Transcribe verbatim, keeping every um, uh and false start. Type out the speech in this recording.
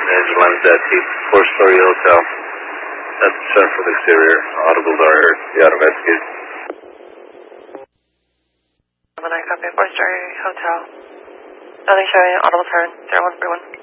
Engine lands at T, four-story hotel. That's the sun from the exterior. Audible are heard. The auto investigate. When I copy four-story hotel. Nothing showing audible turn. zero one three one.